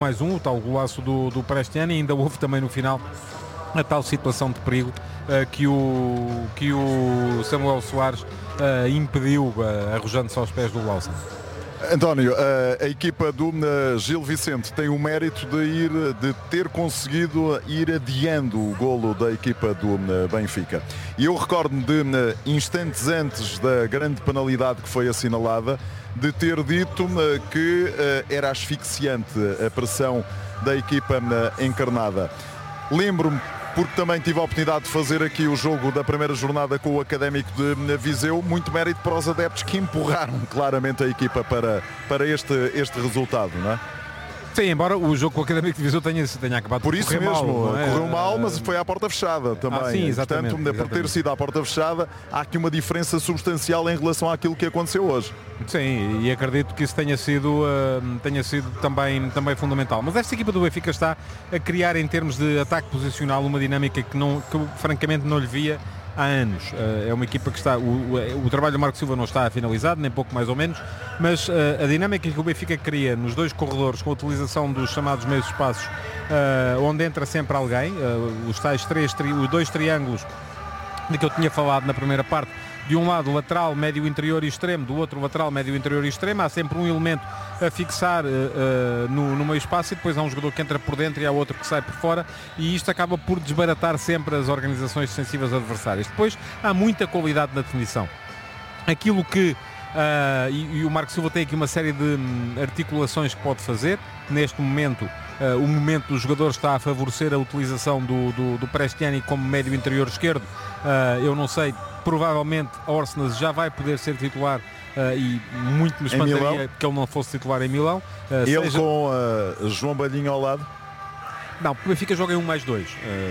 mais um, o tal golaço do Prestiani, e ainda houve também no final a tal situação de perigo que o Samuel Soares impediu, arrojando-se aos pés do Lawson. António, a equipa do Gil Vicente tem o mérito de ter conseguido ir adiando o golo da equipa do Benfica. E eu recordo-me de instantes antes da grande penalidade que foi assinalada, de ter dito que era asfixiante a pressão da equipa encarnada. Lembro-me, porque também tive a oportunidade de fazer aqui o jogo da primeira jornada com o Académico de Viseu, muito mérito para os adeptos que empurraram claramente a equipa para este resultado, não é? Sim, embora o jogo com o Académico de Viseu tenha acabado por isso correr mesmo, mal, correu mal, mas foi à porta fechada também. Sim, exatamente, portanto, por ter sido à porta fechada, há aqui uma diferença substancial em relação àquilo que aconteceu hoje. Sim, e acredito que isso tenha sido também fundamental. Mas esta equipa do Benfica está a criar, em termos de ataque posicional, uma dinâmica que francamente não lhe via há anos. É uma equipa que está... O trabalho do Marco Silva não está finalizado, nem pouco mais ou menos, mas a dinâmica que o Benfica cria nos dois corredores, com a utilização dos chamados meios espaços, onde entra sempre alguém, os dois triângulos de que eu tinha falado na primeira parte, de um lado lateral, médio, interior e extremo, do outro lateral, médio, interior e extremo, há sempre um elemento a fixar no meio espaço, e depois há um jogador que entra por dentro e há outro que sai por fora, e isto acaba por desbaratar sempre as organizações defensivas adversárias. Depois há muita qualidade na definição. Aquilo que e o Marco Silva tem aqui uma série de articulações que pode fazer. Neste momento, o momento do jogador está a favorecer a utilização do Prestiani como médio interior esquerdo. Eu não sei, provavelmente a Orsnes já vai poder ser titular, e muito me espantaria que ele não fosse titular em Milão. Ele com João Palhinha ao lado? Não, o Benfica joga em 1+2.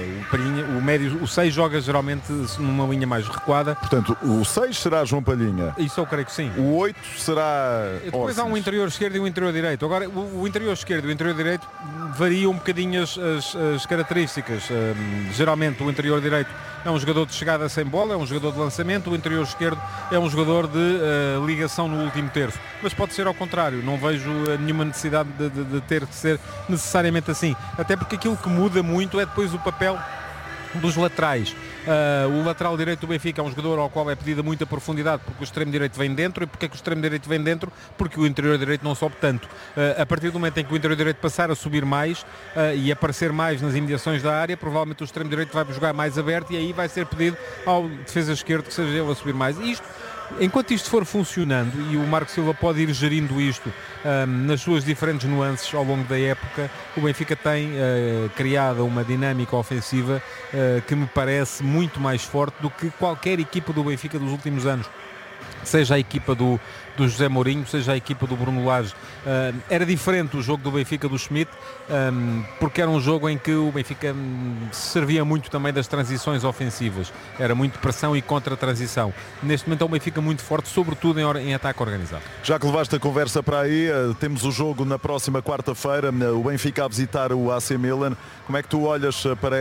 O 6 joga geralmente numa linha mais recuada. Portanto, o 6 será João Palhinha. Isso eu creio que sim. O 8 será Depois Orsnes. há um interior esquerdo e um interior direito. Agora, o interior esquerdo e o interior direito variam um bocadinho as características. Geralmente o interior direito é um jogador de chegada sem bola, é um jogador de lançamento. O interior esquerdo é um jogador de ligação no último terço. Mas pode ser ao contrário. Não vejo nenhuma necessidade de ter que ser necessariamente assim. Até porque aquilo que muda muito é depois o papel dos laterais. O lateral direito do Benfica é um jogador ao qual é pedida muita profundidade, porque o extremo direito vem dentro. E porque é que o extremo direito vem dentro? Porque o interior direito não sobe tanto. A partir do momento em que o interior direito passar a subir mais e aparecer mais nas imediações da área, provavelmente o extremo direito vai jogar mais aberto, e aí vai ser pedido ao defesa esquerdo que seja ele a subir mais. E enquanto isto for funcionando, e o Marco Silva pode ir gerindo isto nas suas diferentes nuances ao longo da época, o Benfica tem criado uma dinâmica ofensiva que me parece muito mais forte do que qualquer equipa do Benfica dos últimos anos. Seja a equipa do José Mourinho, seja a equipa do Bruno Lage. Era diferente o jogo do Benfica do Schmidt, porque era um jogo em que o Benfica se servia muito também das transições ofensivas. Era muito pressão e contra-transição. Neste momento é um Benfica muito forte, sobretudo em ataque organizado. Já que levaste a conversa para aí, temos o jogo na próxima quarta-feira, o Benfica a visitar o AC Milan. Como é que tu olhas para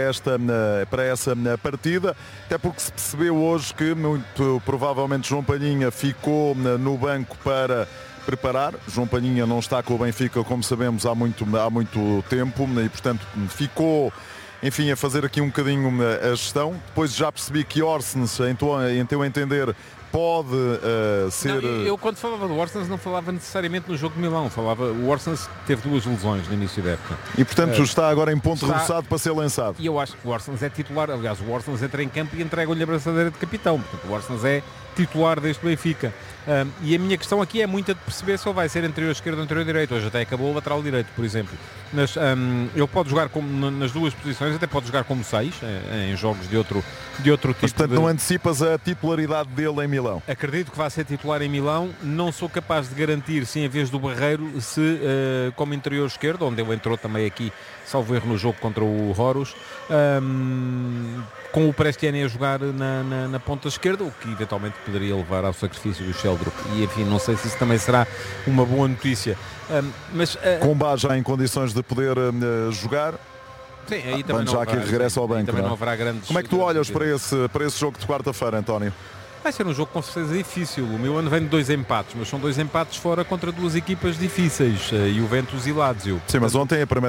essa partida? Até porque se percebeu hoje que muito provavelmente João Palhinha ficou no banco para preparar. João Palhinha não está com o Benfica, como sabemos, há muito tempo, e portanto ficou, enfim, a fazer aqui um bocadinho a gestão. Depois já percebi que Orsnes, em teu entender, pode ser... Não, eu quando falava do Orsnes não falava necessariamente no jogo de Milão. O Orsnes teve 2 lesões no início da época. E portanto está agora em ponto rebuçado para ser lançado. E eu acho que o Orsnes é titular. Aliás, o Orsnes entra em campo e entrega-lhe a braçadeira de capitão. Portanto, o Orsnes é titular deste Benfica. E a minha questão aqui é muito de perceber se ele vai ser interior esquerdo ou interior direito. Hoje até acabou o lateral direito, por exemplo. Mas ele pode jogar nas duas posições, até pode jogar como 6 em jogos de outro tipo. Mas, portanto, não antecipas a titularidade dele em Milão? Acredito que vai ser titular em Milão. Não sou capaz de garantir se em vez do Barreiro, se como interior esquerdo, onde ele entrou também aqui, salvo erro, no jogo contra o Horus, com o Prestiani a jogar na ponta esquerda, o que eventualmente poderia levar ao sacrifício do Sheldrup. E enfim, não sei se isso também será uma boa notícia. Com base já em condições de poder jogar. Sim, aí também já que regressa ao banco. Também não haverá grandes... Como é que tu olhas para esse jogo de quarta-feira, António? Vai ser um jogo com certeza difícil. O Milan vem de 2 empates, mas são 2 empates fora contra 2 equipas difíceis, Juventus e Lazio. Sim, mas ontem a primeira